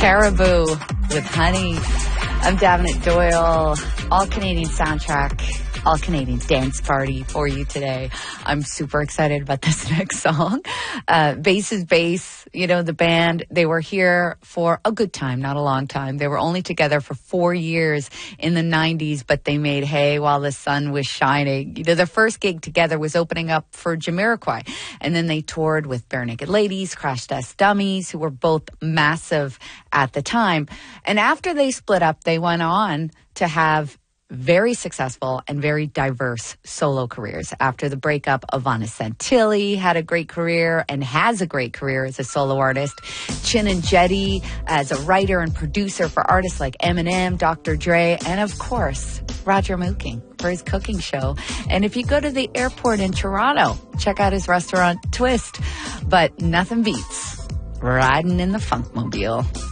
Caribou with Honey. I'm Davenant Doyle. All Canadian soundtrack, all Canadian dance party for you today. I'm super excited about this next song. Bass is Bass. You know, the band, they were here for a good time, not a long time. They were only together for 4 years in the 90s, but they made hay while the sun was shining. You know, their first gig together was opening up for Jamiroquai. And then they toured with Bare Naked Ladies, Crash Test Dummies, who were both massive at the time. And after they split up, they went on to have very successful and very diverse solo careers. After the breakup, Ivana Santilli had a great career and has a great career as a solo artist. Chin and Jetty as a writer and producer for artists like Eminem, Dr. Dre, and of course, Roger Mooking for his cooking show. And if you go to the airport in Toronto, check out his restaurant, Twist. But nothing beats riding in the Funkmobile.